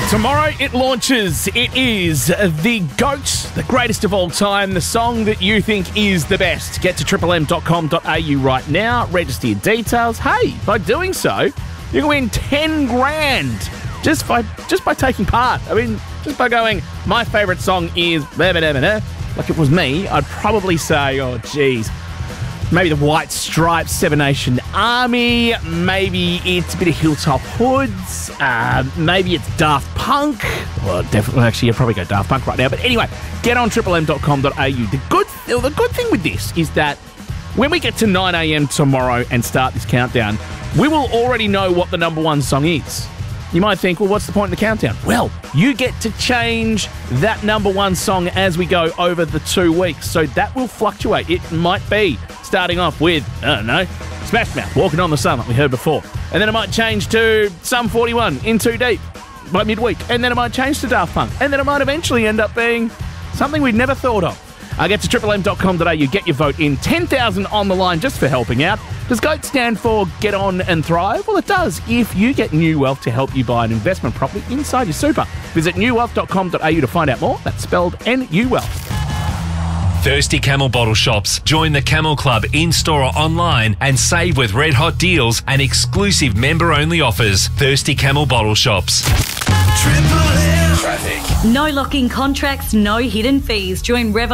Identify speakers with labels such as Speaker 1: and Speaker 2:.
Speaker 1: Tomorrow it launches. It is the GOAT, the greatest of all time, the song that you think is the best. Get to triplem.com.au right now, register your details. Hey, by doing so, you can win 10 grand just by taking part. I mean, just by going, my favourite song is blah, blah, blah, blah. Like it was me, I'd probably say, oh, geez, maybe the White Stripes, Seven Nation Army, maybe it's a bit of Hilltop Hoods, maybe it's Daft Punk. Well, definitely, actually, you'd probably go Daft Punk right now. But anyway, get on triplem.com.au. The good thing with this is that when we get to 9 a.m. tomorrow and start this countdown, we will already know what the number one song is. You might think, well, what's the point in the countdown? Well, you get to change that number one song as we go over the 2 weeks. So that will fluctuate. It might be starting off with, I don't know, Smash Mouth, Walking on the Sun, like we heard before. And then it might change to Sum 41, In Too Deep, by midweek. And then it might change to Daft Punk. And then it might eventually end up being something we'd never thought of. Get to triplem.com.au, get your vote in. 10,000 on the line just for helping out. Does GOAT stand for Get On and Thrive? Well, it does. If you get New Wealth to help you buy an investment property inside your super, visit newwealth.com.au to find out more. That's spelled NU Wealth.
Speaker 2: Thirsty Camel Bottle Shops. Join the Camel Club in-store or online and save with red hot deals and exclusive member-only offers. Thirsty Camel Bottle Shops.
Speaker 3: Triple M.
Speaker 2: Traffic.
Speaker 4: No locking contracts, no hidden fees. Join Revo